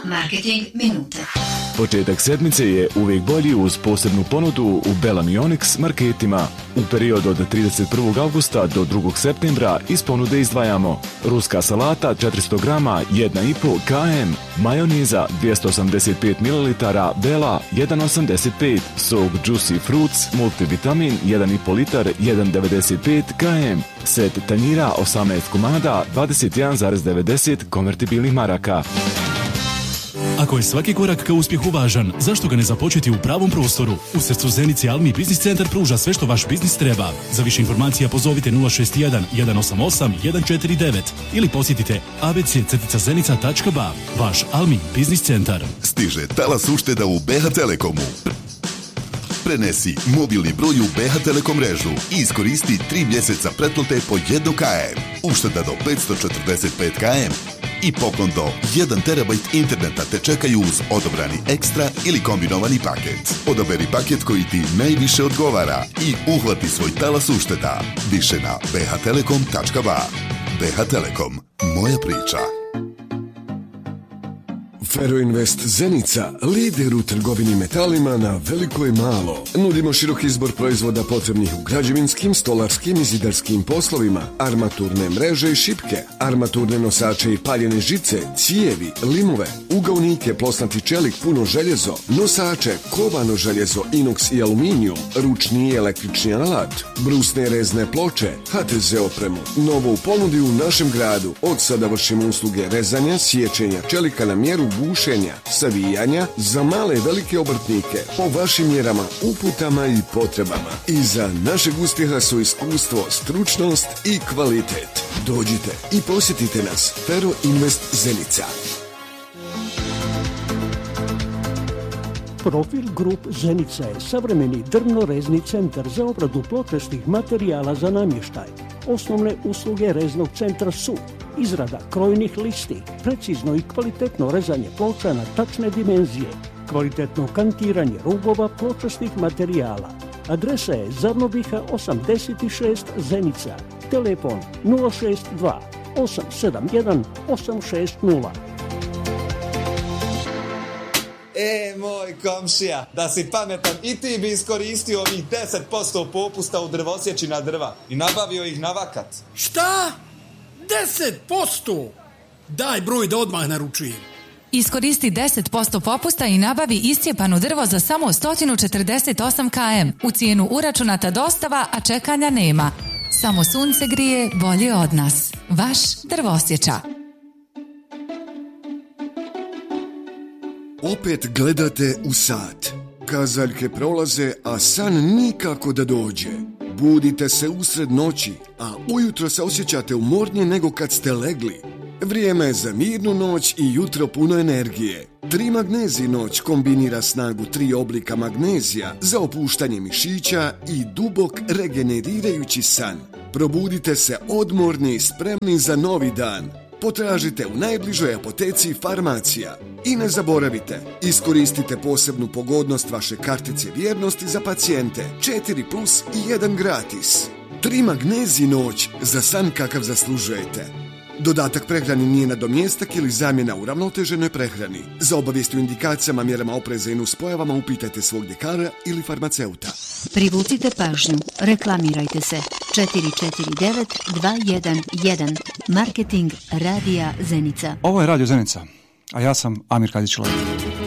Marketing minute. Početak sedmice je uvijek bolji uz posebnu ponudu u Bellamy Onyx marketima. U periodu od 31. augusta do 2. septembra iz ponude izdvajamo ruska salata 400 grama 1,5 km, majoniza 285 ml Bella 1,85, sok Juicy Fruits multivitamin 1,5 litar 1,95 km, set tanjira 18 komada 21,90 konvertibilnih maraka. Ako je svaki korak ka uspjehu važan, zašto ga ne započeti u pravom prostoru? U srcu Zenice Almi Biznis Centar pruža sve što vaš biznis treba. Za više informacija pozovite 061 188 149 ili posjetite abc-zenica.ba. Vaš Almi Biznis Centar. Stiže talas ušteda u BH Telekomu. Prenesi mobilni broj u BH Telekom mrežu i iskoristi 3 mjeseca pretplate po 1 km. Ušteda do 545 km. I poklon do 1 terabajt interneta te čekaju uz odobrani ekstra ili kombinovani paket. Odaberi paket koji ti najviše odgovara i uhvati svoj talas ušteda. Više na bhtelekom.ba. BH Telekom. Moja priča. Feroinvest Zenica, lider u trgovini metalima na veliko i malo. Nudimo širok izbor proizvoda potrebnih u građevinskim, stolarskim i zidarskim poslovima, armaturne mreže i šipke, armaturne nosače i paljene žice, cijevi, limove, ugaunike, plosnati čelik, puno željezo, nosače, kovano željezo, inoks i aluminijum, ručni i električni alat, brusne rezne ploče, HTZ opremu. Novo u ponudi u našem gradu. Od sada vršimo usluge rezanja, sječenja čelika na mjeru, bušenja, savijanja za male i velike obrtnike po vašim mjerama, uputama i potrebama. Iza našeg uspjeha su iskustvo, stručnost i kvalitet. Dođite i posjetite nas. Fero Invest Zenica. Profil Grup Zenica je savremeni drvno-rezni centar za obradu pločastih materijala za namještaj. Osnovne usluge reznog centra su izrada krojnih listi, precizno i kvalitetno rezanje ploča na tačne dimenzije, kvalitetno kantiranje rubova pločastih materijala. Adresa je Zarnobiha 86 Zenica. Telefon 062 871 860. Moj komšija, da si pametan i ti bi iskoristio ovih 10% popusta u drvosječina drva i nabavio ih na vakat. Šta? 10%? Daj broj da odmah naručujem. Iskoristi 10% popusta i nabavi iscijepano drvo za samo 148 km. U cijenu uračunata dostava, a čekanja nema. Samo sunce grije bolje od nas. Vaš Drvosječa. Opet gledate u sat. Kazaljke prolaze, a san nikako da dođe. Budite se usred noći, a ujutro se osjećate umornije nego kad ste legli. Vrijeme je za mirnu noć i jutro puno energije. 3 magnezij noć kombinira snagu 3 oblika magnezija za opuštanje mišića i dubok regenerirajući san. Probudite se odmorni i spremni za novi dan. Potražite u najbližoj apoteci Farmacija. I ne zaboravite, iskoristite posebnu pogodnost vaše kartice vjernosti za pacijente. 4+ i 1 gratis. 3 magnezij noć za san kakav zaslužujete. Dodatak prehrani nije nadomjestak ili zamjena u uravnoteženoj prehrani. Za obavijesti o indikacijama, mjerama opreza i nuspojavama upitajte svog ljekara ili farmaceuta. Privucite pažnju. Reklamirajte se. 449 211. Marketing Radija Zenica. Ovo je Radio Zenica, a ja sam Amir Kadić-Loj.